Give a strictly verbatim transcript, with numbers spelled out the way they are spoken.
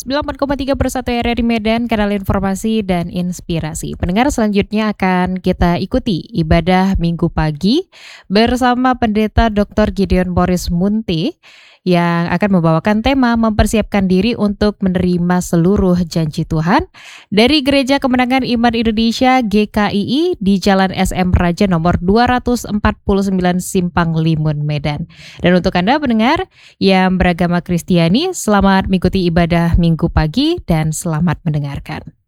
sembilan puluh empat koma tiga per satu R R I Medan, kanal informasi dan inspirasi. Pendengar, selanjutnya akan kita ikuti ibadah Minggu pagi bersama Pendeta doktor Gideon Boris Munti yang akan membawakan tema mempersiapkan diri untuk menerima seluruh janji Tuhan dari Gereja Kemenangan Iman Indonesia G K I I di Jalan S M Raja nomor dua ratus empat puluh sembilan Simpang Limun, Medan. Dan untuk Anda pendengar yang beragama Kristiani, selamat mengikuti ibadah Minggu pagi dan selamat mendengarkan.